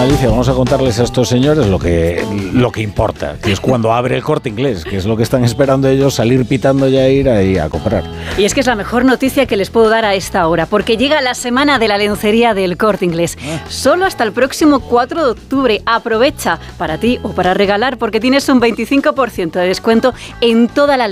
Alicia, vamos a contarles a estos señores lo que importa, que es cuando abre el Corte Inglés, que es lo que están esperando ellos, salir pitando ya, ir ahí a comprar. Y es que es la mejor noticia que les puedo dar a esta hora, porque llega la semana de la lencería del Corte Inglés. Solo hasta el próximo 4 de octubre. Aprovecha para ti o para regalar, porque tienes un 25% de descuento en toda la